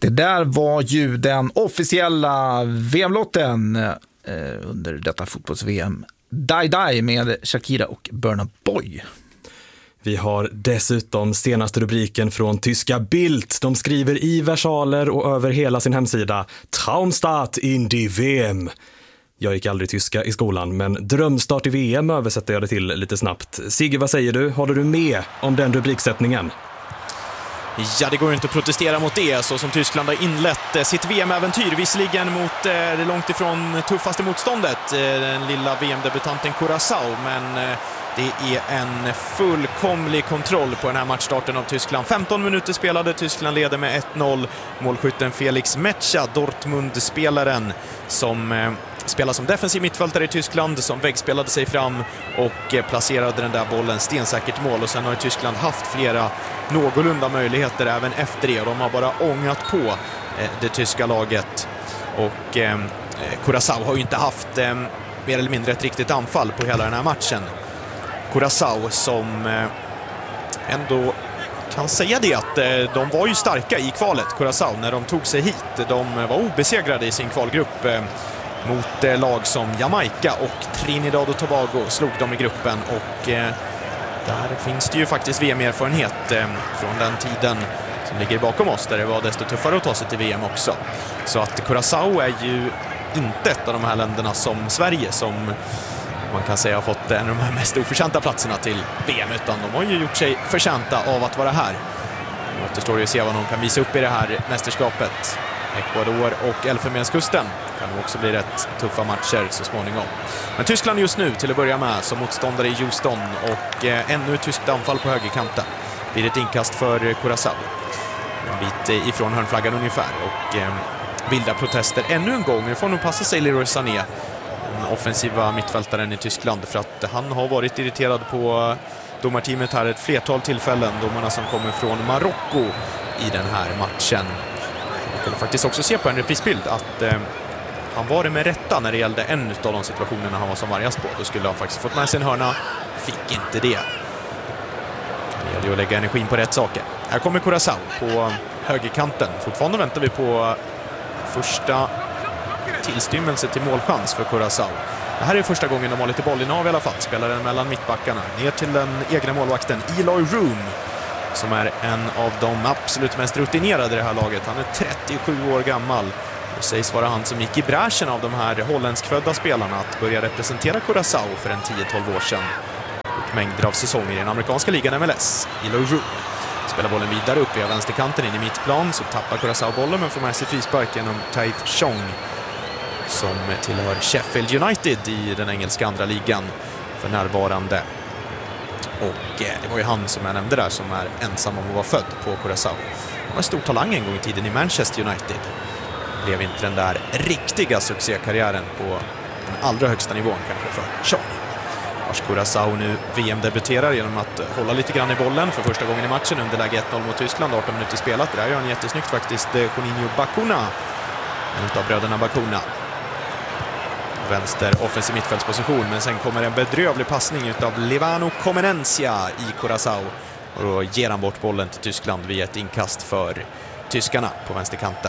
Det där var ju den officiella VM-lotten under detta fotbolls-VM. Die Die med Shakira och Burna Boy. Vi har dessutom senaste rubriken från tyska Bild. De skriver i versaler och över hela sin hemsida: Traumstart in die VM. Jag gick aldrig tyska i skolan, men drömstart i VM översätter jag det till lite snabbt. Sigge, vad säger du? Håller du med om den rubriksättningen? Ja, det går inte att protestera mot det, så som Tyskland har inlett sitt VM-äventyr, visserligen mot det långt ifrån tuffaste motståndet, den lilla VM-debutanten Curaçao, men det är en fullkomlig kontroll på den här matchstarten av Tyskland. 15 minuter spelade, Tyskland leder med 1-0. Målskytten Felix Metscha, Dortmund-spelaren som spelar som defensiv mittfältare i Tyskland, som väggspelade sig fram och placerade den där bollen stensäkert mål. Och sen har Tyskland haft flera någorlunda möjligheter även efter det. De har bara ångat på det tyska laget. Och Curaçao har ju inte haft mer eller mindre ett riktigt anfall på hela den här matchen. Curaçao som ändå kan säga det att de var ju starka i kvalet, Curaçao, när de tog sig hit. De var obesegrade i sin kvalgrupp mot lag som Jamaica och Trinidad och Tobago slog dem i gruppen, och där finns det ju faktiskt VM-erfarenhet från den tiden som ligger bakom oss, där det var desto tuffare att ta sig till VM också. Så att Curaçao är ju inte ett av de här länderna som Sverige, som man kan säga har fått en av de här mest oförtjänta platserna till VM, utan de har ju gjort sig förtjänta av att vara här. Det återstår ju att se vad de kan visa upp i det här mästerskapet. Ecuador och Elfenbenskusten kan nog också bli rätt tuffa matcher så småningom. Men Tyskland just nu till att börja med som motståndare i Houston, och ännu ett tyskt anfall på högerkanten. Blir ett inkast för Curaçao. En bit ifrån hörnflaggan ungefär, och vilda protester ännu en gång. Nu får nog passa sig Leroy Sané, den offensiva mittfältaren i Tyskland, för att han har varit irriterad på domarteamet här ett flertal tillfällen. Domarna som kommer från Marocko i den här matchen. Jag kunde faktiskt också se på en reprisbild att han var det med rätta när det gällde en av de situationerna han var som vargast på. Då skulle han faktiskt fått med sig en hörna, fick inte det. Det gäller ju att lägga energin på rätt saker. Här kommer Curaçao på högerkanten. Fortfarande väntar vi på första tillstymmelse till målchans för Curaçao. Det här är första gången de har lite bollinnehav i alla fall. Spelar den mellan mittbackarna ner till den egna målvakten Eloy Room, som är en av de absolut mest rutinerade i det här laget. Han är 37 år gammal. Det sägs vara han som gick i bräschen av de här holländskfödda spelarna att börja representera Curaçao för en 10-12 år sedan. Och mängder av säsonger i den amerikanska ligan MLS. Eloy Room spelar bollen vidare upp via vänsterkanten in i mittplan, så tappar Curaçao bollen men får med sig frispark genom Taif Chong, som tillhör Sheffield United i den engelska andra ligan för närvarande. Och det var ju han som jag nämnde där som är ensam om att vara född på Curaçao. Han var stor talang en gång i tiden i Manchester United. Blev inte den där riktiga succékarriären på den allra högsta nivån kanske för Chong. Vars Curaçao nu VM-debuterar genom att hålla lite grann i bollen för första gången i matchen under läge 1-0 mot Tyskland. 18 minuter spelat. Det där gör han jättesnyggt faktiskt. Juninho Bacuna, en av bröderna Bacuna. Vänster offensiv mittfältsposition, men sen kommer en bedrövlig passning utav Livano Comenencia i Curaçao, och då ger han bort bollen till Tyskland via ett inkast för tyskarna på vänsterkanten.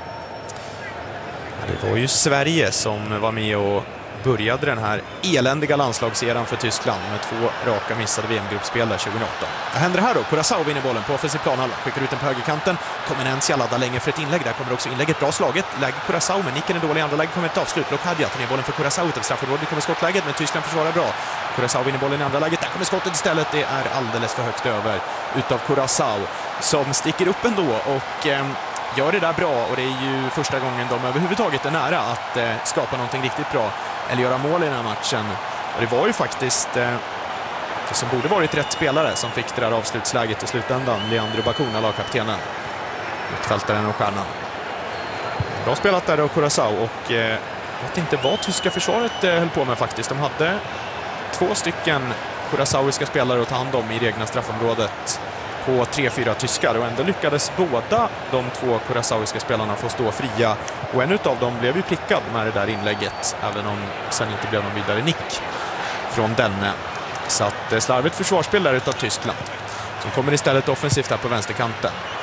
Det var ju Sverige som var med och började den här eländiga landslagseran för Tyskland med 2 raka missade VM-gruppspel där 2018. Vad händer här då? Curaçao vinner bollen på offensiv planhalva, skickar ut den på högerkanten. Comenencia laddar länge för ett inlägg. Där kommer också inlägget, bra slaget. Läge Curaçao, men nicken är dålig. I andra läget kommer ett avslut. Lokadja tar ner bollen för Curaçao utanför straffområdet. Det kommer skottläget, men Tyskland försvarar bra. Curaçao vinner bollen i andra läget. Där kommer skottet istället. Det är alldeles för högt över utav Curaçao, som sticker upp ändå och gör det där bra, och det är ju första gången de överhuvudtaget är nära att skapa någonting riktigt bra eller göra mål i den här matchen. Och det var ju faktiskt det som borde varit rätt spelare som fick det där avslutsläget i slutändan. Leandro Bacuna, lagkaptenen, utfältaren och stjärnan. Bra spelat där av Curaçao, och jag vet inte vad tyska försvaret höll på med faktiskt. De hade 2 stycken curaçaoiska spelare att ta hand om i det egna straffområdet på 3-4 tyskar, och ändå lyckades båda de 2 curaçaoiska spelarna få stå fria, och en av dem blev ju prickad med det där inlägget, även om sen inte blev någon vidare nick från denne. Så att slarvigt försvarsspel där utav Tyskland, som kommer istället offensivt där på vänsterkanten.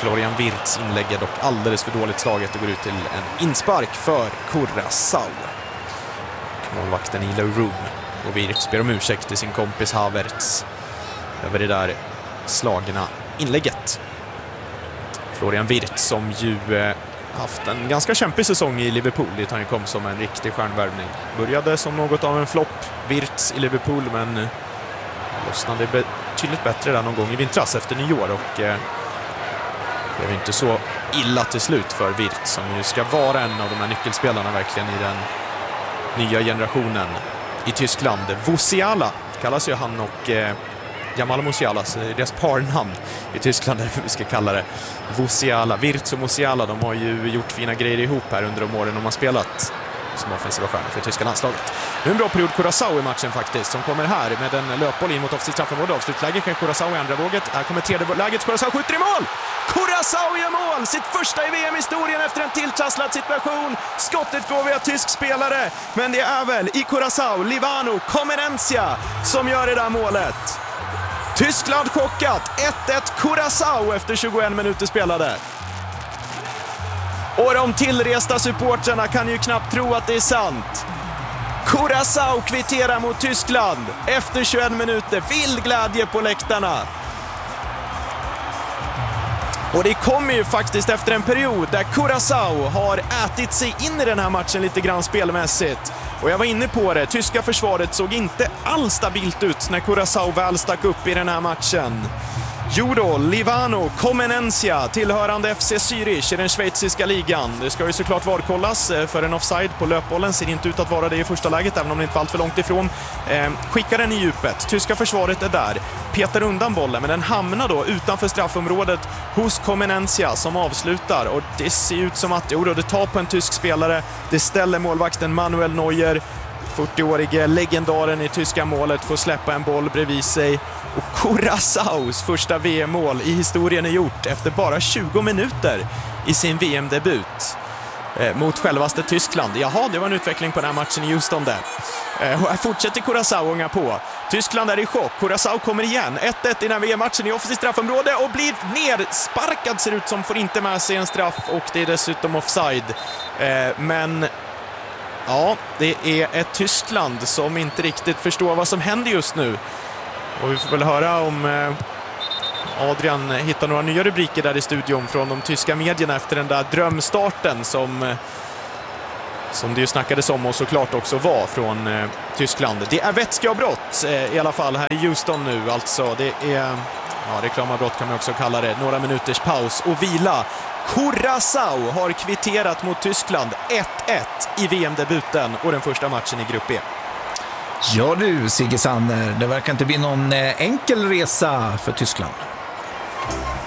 Florian Wirtz inlägg är dock alldeles för dåligt slaget och går ut till en inspark för Curaçao. Målvakten i Leroux och Wirtz ber om ursäkt till sin kompis Havertz över det där slagna inlägget. Florian Wirtz som ju haft en ganska kämpig säsong i Liverpool dit han kom som en riktig stjärnvärvning. Började som något av en flopp, Wirtz i Liverpool, men lossnade betydligt bättre där någon gång i vintras efter nyår och det var inte så illa till slut för Wirtz som ju ska vara en av de här nyckelspelarna verkligen i den nya generationen i Tyskland. Musiala kallas ju han och Jamal Musiala, så deras parnamn i Tyskland därför vi ska kalla det Musiala. Wirtz och Musiala, de har ju gjort fina grejer ihop här under de åren de har spelat som offensiva stjärnor för tyska landslaget. Nu en bra period Curaçao i matchen faktiskt, som kommer här med en löpboll in mot offensivt straffområde. Avslutläge för Curaçao i andra våget. Här kommer tredje läget, Curaçao skjuter i mål! Curaçao gör mål! Sitt första i VM-historien efter en tilltrasslad situation. Skottet går via tysk spelare, men det är väl i Curaçao, Livano Comenencia som gör det där målet. Tyskland chockat, 1-1 Curaçao efter 21 minuter spelade. Och de tillresta supportrarna kan ju knappt tro att det är sant. Curaçao kvitterar mot Tyskland efter 21 minuter. Vild glädje på läktarna. Och det kommer ju faktiskt efter en period där Curaçao har ätit sig in i den här matchen lite grann spelmässigt. Och jag var inne på det, tyska försvaret såg inte alls stabilt ut när Curaçao väl stack upp i den här matchen. Jo då, Livano Comenencia, tillhörande FC Zürich i den schweiziska ligan. Det ska ju såklart varkollas för en offside på löpbollen. Ser inte ut att vara det i första läget, även om det inte var allt för långt ifrån. Skickar den i djupet. Tyska försvaret är där. Petar undan bollen, men den hamnar då utanför straffområdet hos Comenencia som avslutar. Och det ser ut som att det tar på en tysk spelare. Det ställer målvakten Manuel Neuer, 40-årige legendaren i tyska målet, får släppa en boll bredvid sig. Och Curaçaos första VM-mål i historien är gjort efter bara 20 minuter i sin VM-debut mot självaste Tyskland. Jaha, det var en utveckling på den här matchen i Houston där. Och här fortsätter Curaçao ånga på. Tyskland är i chock. Curaçao kommer igen. 1-1 i den här VM-matchen i offensivt straffområde och blir nersparkad, ser ut som, får inte med sig en straff och det är dessutom offside. Men ja, det är ett Tyskland som inte riktigt förstår vad som händer just nu. Och vi får väl höra om Adrian hittar några nya rubriker där i studion från de tyska medierna efter den där drömstarten som det ju snackades om och såklart också var från Tyskland. Det är vätskeavbrott i alla fall här i Houston nu. Alltså det är reklamavbrott kan man också kalla det. Några minuters paus och vila. Curaçao har kvitterat mot Tyskland 1-1 i VM-debuten och den första matchen i Grupp E. Ja du, Sigge Sander, det verkar inte bli någon enkel resa för Tyskland.